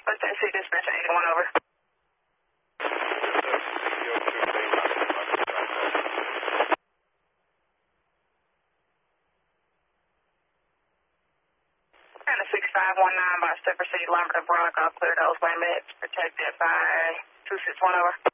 Let that see dispatch 81 over. And a 6519 by Stepper City, Lumberton, Bronco, clear those limits, protected by 261 over.